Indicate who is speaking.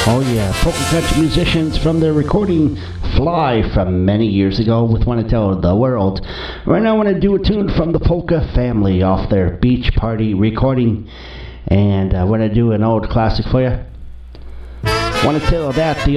Speaker 1: Oh yeah, polka country musicians from their recording Fly from many years ago with Want to Tell the World. Right now I want to do a tune from the Polka Family off their Beach Party recording. And I want to do an old classic for you. Want to tell that the